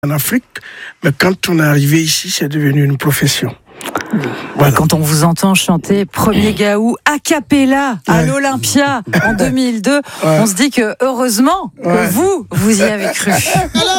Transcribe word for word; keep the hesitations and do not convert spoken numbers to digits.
en Afrique, mais quand on est arrivé ici, c'est devenu une profession. Voilà. Quand on vous entend chanter Premier Gaou a cappella à ouais. l'Olympia en deux mille deux, ouais. on se dit que heureusement ouais. que vous, vous y avez cru.